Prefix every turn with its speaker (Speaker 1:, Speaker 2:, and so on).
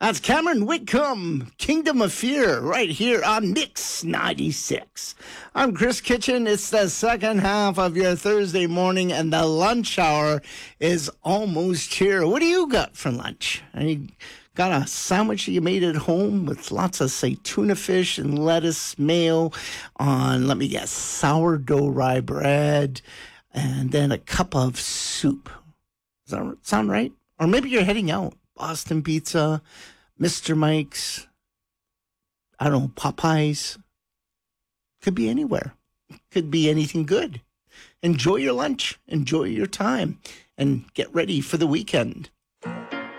Speaker 1: That's Cameron Whitcomb, Kingdom of Fear, right here on Mix 96. I'm Chris Kitchen. It's the second half of your Thursday morning, and the lunch hour is almost here. What do you got for lunch? You got a sandwich that you made at home with lots of, say, tuna fish and lettuce, mayo on, let me guess, sourdough rye bread, and then a cup of soup. Does that sound right? Or maybe you're heading out. Boston Pizza, Mr. Mike's, I don't know, Popeyes. Could be anywhere. Could be anything good. Enjoy your lunch. Enjoy your time. And get ready for the weekend.